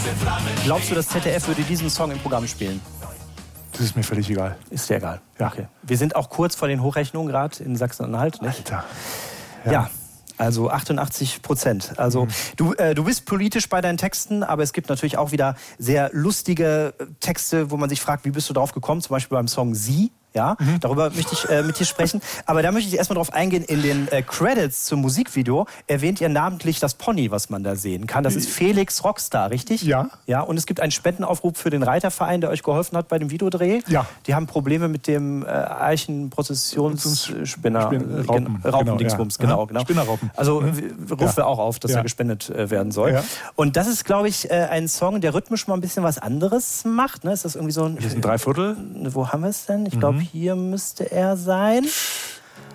Glaubst du, das ZDF würde diesen Song im Programm spielen? Das ist mir völlig egal. Ist dir egal? Ja. Okay. Wir sind auch kurz vor den Hochrechnungen gerade in Sachsen-Anhalt, nicht? Alter. Ja. Also 88%. Also du bist politisch bei deinen Texten, aber es gibt natürlich auch wieder sehr lustige Texte, wo man sich fragt, wie bist du drauf gekommen? Zum Beispiel beim Song Sie. Ja, darüber möchte ich mit dir sprechen. Aber da möchte ich erstmal drauf eingehen. In den Credits zum Musikvideo erwähnt ihr namentlich das Pony, was man da sehen kann. Das ist Felix Rockstar, richtig? Ja. Ja, und es gibt einen Spendenaufruf für den Reiterverein, der euch geholfen hat bei dem Videodreh. Ja. Die haben Probleme mit dem Eichenprozessionsspinner. Raupendingsbums, genau. Spinnerraupen. Also rufen wir auch auf, dass er gespendet werden soll. Ja. Und das ist, glaube ich, ein Song, der rhythmisch mal ein bisschen was anderes macht. Ne? Ist das irgendwie so ein... Das ist ein Dreiviertel. Wo haben wir es denn? Ich glaube, hier müsste er sein.